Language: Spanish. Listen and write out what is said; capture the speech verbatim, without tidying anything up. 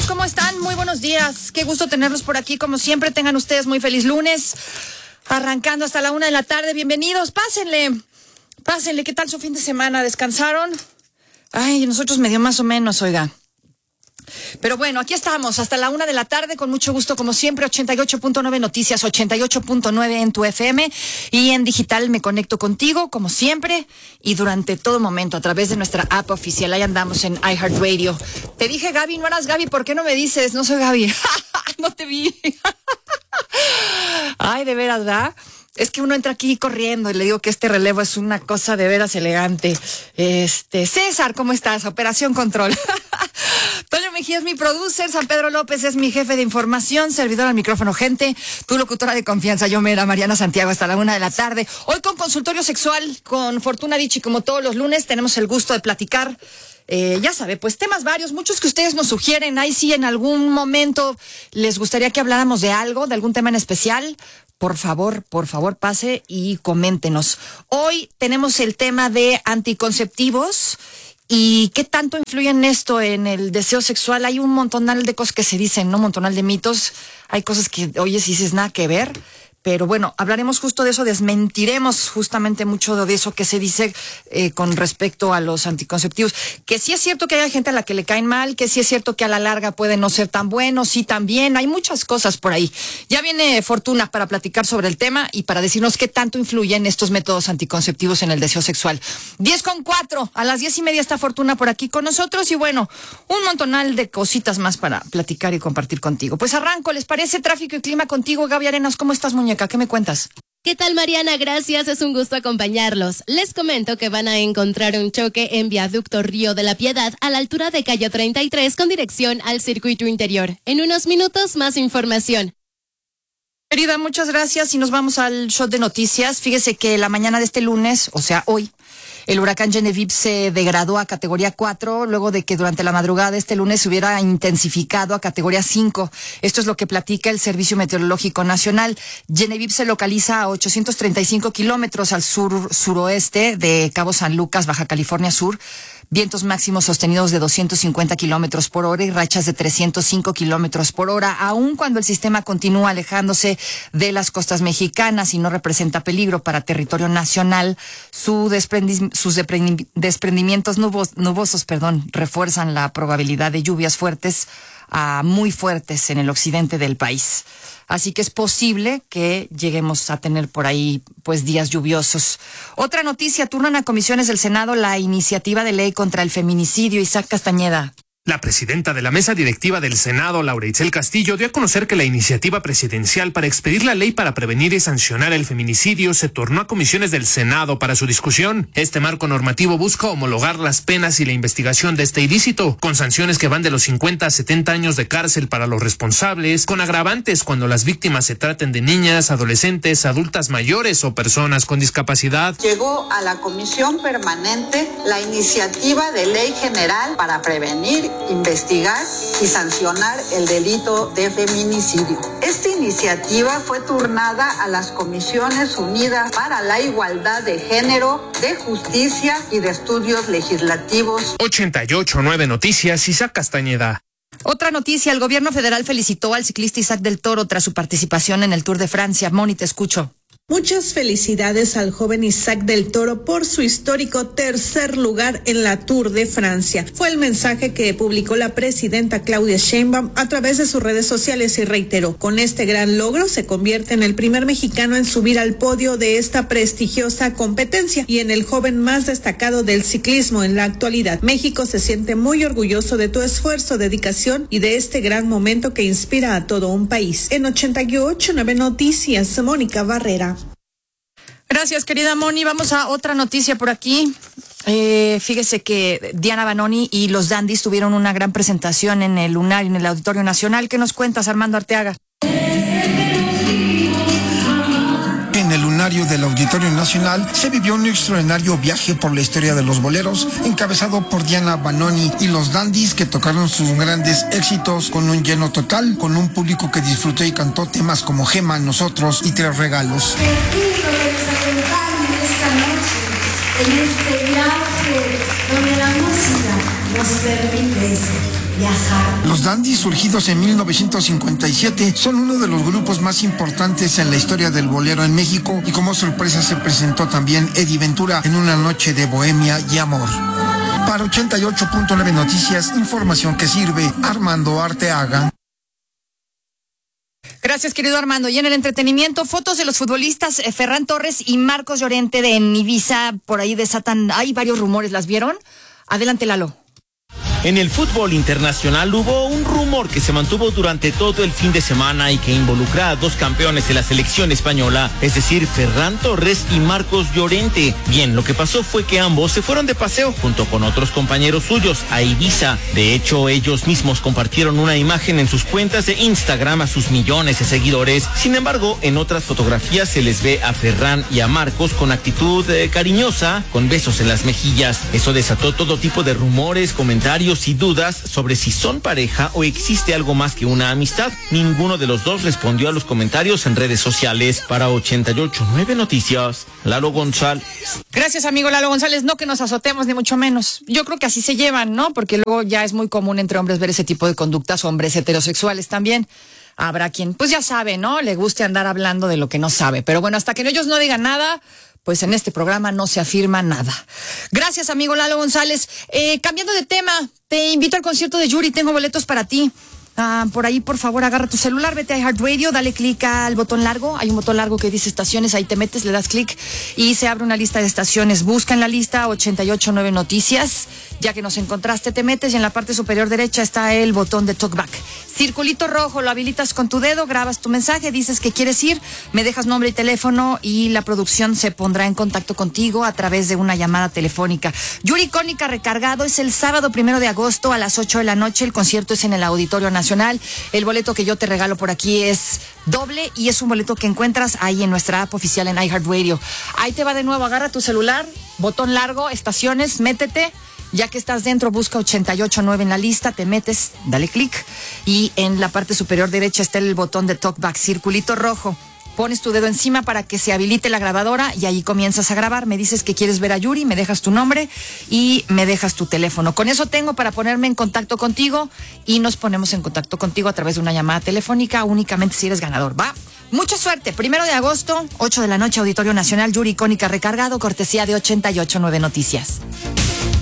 amigos, ¿cómo están? Muy buenos días. Qué gusto tenerlos por aquí. Como siempre, tengan ustedes muy feliz lunes. Arrancando hasta la una de la tarde. Bienvenidos. Pásenle. Pásenle. ¿Qué tal su fin de semana? ¿Descansaron? Ay, nosotros medio más o menos, oiga. Pero bueno, aquí estamos hasta la una de la tarde, con mucho gusto como siempre, ochenta y ocho punto nueve Noticias, ochenta y ocho punto nueve en tu F M, y en digital me conecto contigo como siempre y durante todo momento a través de nuestra app oficial. Ahí andamos en iHeartRadio. Te dije, Gaby, no eras Gaby, ¿por qué no me dices? No soy Gaby. No te vi. Ay, de veras, ¿verdad? Es que uno entra aquí corriendo y le digo que este relevo es una cosa de veras elegante. Este, César, ¿cómo estás? Operación Control. Toño Mejía es mi producer, San Pedro López es mi jefe de información, servidor al micrófono, gente, tu locutora de confianza, yo mera, Mariana Santiago, hasta la una de la tarde. Hoy con consultorio sexual, con Fortuna Dicci, como todos los lunes, tenemos el gusto de platicar. Eh, ya sabe, pues temas varios, muchos que ustedes nos sugieren. Ahí sí, en algún momento les gustaría que habláramos de algo, de algún tema en especial. Por favor, por favor, pase y coméntenos. Hoy tenemos el tema de anticonceptivos y qué tanto influyen esto en el deseo sexual. Hay un montonal de cosas que se dicen, ¿no? Un montonal de mitos. Hay cosas que, oye, si dices nada que ver. Pero bueno, hablaremos justo de eso, desmentiremos justamente mucho de eso que se dice eh, con respecto a los anticonceptivos. Que sí es cierto que hay gente a la que le caen mal, que sí es cierto que a la larga pueden no ser tan buenos, sí también, hay muchas cosas por ahí. Ya viene Fortuna para platicar sobre el tema y para decirnos qué tanto influyen estos métodos anticonceptivos en el deseo sexual. diez con cuatro, a las diez y media está Fortuna por aquí con nosotros y bueno, un montonal de cositas más para platicar y compartir contigo. Pues arranco, ¿les parece? Tráfico y clima contigo, Gaby Arenas. ¿Cómo estás, muñeca? ¿Qué me cuentas? ¿Qué tal, Mariana? Gracias, es un gusto acompañarlos. Les comento que van a encontrar un choque en Viaducto Río de la Piedad a la altura de calle treinta y tres con dirección al circuito interior. En unos minutos, más información. Querida, muchas gracias y nos vamos al shot de noticias. Fíjese que la mañana de este lunes, o sea, hoy, el huracán Genevieve se degradó a categoría cuatro luego de que durante la madrugada de este lunes se hubiera intensificado a categoría cinco. Esto es lo que platica el Servicio Meteorológico Nacional. Genevieve se localiza a ochocientos treinta y cinco kilómetros al sur-suroeste de Cabo San Lucas, Baja California Sur. Vientos máximos sostenidos de doscientos cincuenta kilómetros por hora y rachas de trescientos cinco kilómetros por hora, aun cuando el sistema continúa alejándose de las costas mexicanas y no representa peligro para territorio nacional. Su desprendi- sus deprendi- desprendimientos nubos- nubosos perdón, refuerzan la probabilidad de lluvias fuertes a muy fuertes en el occidente del país. Así que es posible que lleguemos a tener por ahí pues días lluviosos. Otra noticia, turnan a comisiones del Senado la iniciativa de ley contra el feminicidio. Isaac Castañeda. La presidenta de la mesa directiva del Senado, Laura Itzel Castillo, dio a conocer que la iniciativa presidencial para expedir la ley para prevenir y sancionar el feminicidio se tornó a comisiones del Senado para su discusión. Este marco normativo busca homologar las penas y la investigación de este ilícito, con sanciones que van de los cincuenta a setenta años de cárcel para los responsables, con agravantes cuando las víctimas se traten de niñas, adolescentes, adultas mayores o personas con discapacidad. Llegó a la Comisión Permanente la iniciativa de ley general para prevenir, investigar y sancionar el delito de feminicidio. Esta iniciativa fue turnada a las Comisiones Unidas para la Igualdad de Género, de Justicia y de Estudios Legislativos. ochenta y ocho punto nueve Noticias, Isaac Castañeda. Otra noticia, el gobierno federal felicitó al ciclista Isaac del Toro tras su participación en el Tour de Francia. Moni, te escucho. Muchas felicidades al joven Isaac del Toro por su histórico tercer lugar en la Tour de Francia. Fue el mensaje que publicó la presidenta Claudia Sheinbaum a través de sus redes sociales y reiteró, con este gran logro se convierte en el primer mexicano en subir al podio de esta prestigiosa competencia y en el joven más destacado del ciclismo en la actualidad. México se siente muy orgulloso de tu esfuerzo, dedicación y de este gran momento que inspira a todo un país. En ochenta y ocho punto nueve Noticias, Mónica Barrera. Gracias, querida Moni. Vamos a otra noticia por aquí. Eh, fíjese que Diana Banoni y los Dandys tuvieron una gran presentación en el Lunar y en el Auditorio Nacional. ¿Qué nos cuentas, Armando Arteaga? En el lunario del Auditorio Nacional se vivió un extraordinario viaje por la historia de los boleros, encabezado por Diana Banoni y los Dandys, que tocaron sus grandes éxitos con un lleno total, con un público que disfrutó y cantó temas como Gema, Nosotros y Tres Regalos. En este viaje donde la música nos permite viajar. Los Dandies, surgidos en mil novecientos cincuenta y siete, son uno de los grupos más importantes en la historia del bolero en México, y como sorpresa se presentó también Eddie Ventura en Una noche de bohemia y amor. Para ochenta y ocho punto nueve Noticias, información que sirve, Armando Arteaga. Gracias, querido Armando. Y en el entretenimiento, fotos de los futbolistas eh, Ferran Torres y Marcos Llorente de en Ibiza, por ahí desatan, hay varios rumores, ¿las vieron? Adelante, Lalo. En el fútbol internacional hubo un rumor que se mantuvo durante todo el fin de semana y que involucra a dos campeones de la selección española, es decir, Ferran Torres y Marcos Llorente. Bien, lo que pasó fue que ambos se fueron de paseo junto con otros compañeros suyos a Ibiza. De hecho, ellos mismos compartieron una imagen en sus cuentas de Instagram a sus millones de seguidores. Sin embargo, en otras fotografías se les ve a Ferran y a Marcos con actitud eh, cariñosa, con besos en las mejillas. Eso desató todo tipo de rumores, comentarios y dudas sobre si son pareja o existe algo más que una amistad. Ninguno de los dos respondió a los comentarios en redes sociales. Para ochenta y ocho punto nueve Noticias, Lalo González. Gracias, amigo Lalo González. No que nos azotemos, ni mucho menos. Yo creo que así se llevan, ¿no? Porque luego ya es muy común entre hombres ver ese tipo de conductas, hombres heterosexuales también. Habrá quien, pues ya sabe, ¿no? Le guste andar hablando de lo que no sabe. Pero bueno, hasta que ellos no digan nada, pues en este programa no se afirma nada. Gracias, amigo Lalo González. Eh, cambiando de tema, te invito al concierto de Yuri, tengo boletos para ti. Ah, por ahí, por favor, agarra tu celular, vete a iHeartRadio, dale clic al botón largo. Hay un botón largo que dice estaciones, ahí te metes, le das clic y se abre una lista de estaciones. Busca en la lista ochenta y ocho punto nueve Noticias. Ya que nos encontraste, te metes y en la parte superior derecha está el botón de Talkback. Circulito rojo, lo habilitas con tu dedo, grabas tu mensaje, dices que quieres ir, me dejas nombre y teléfono y la producción se pondrá en contacto contigo a través de una llamada telefónica. Yuri Cónica Recargado es el sábado primero de agosto a las ocho de la noche. El concierto es en el Auditorio Nacional. El boleto que yo te regalo por aquí es doble y es un boleto que encuentras ahí en nuestra app oficial en iHeartRadio. Ahí te va de nuevo, agarra tu celular, botón largo, estaciones, métete. Ya que estás dentro, busca ochenta y ocho punto nueve en la lista, te metes, dale clic y en la parte superior derecha está el botón de Talkback, circulito rojo. Pones tu dedo encima para que se habilite la grabadora y ahí comienzas a grabar. Me dices que quieres ver a Yuri, me dejas tu nombre y me dejas tu teléfono. Con eso tengo para ponerme en contacto contigo y nos ponemos en contacto contigo a través de una llamada telefónica únicamente si eres ganador, ¿va? Mucha suerte. Primero de agosto, ocho de la noche, Auditorio Nacional, Yuri Cónica Recargado, cortesía de ochenta y ocho punto nueve Noticias.